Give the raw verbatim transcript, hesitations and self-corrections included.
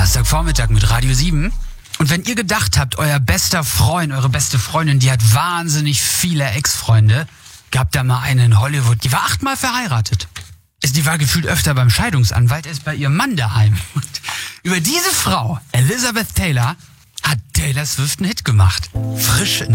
Donnerstagvormittag mit Radio sieben. Und wenn ihr gedacht habt, euer bester Freund, eure beste Freundin, die hat wahnsinnig viele Ex-Freunde, gab da mal eine in Hollywood, die war achtmal verheiratet. Die war gefühlt öfter beim Scheidungsanwalt als bei ihrem Mann daheim. Und über diese Frau, Elizabeth Taylor, hat Taylor Swift einen Hit gemacht. Frisch in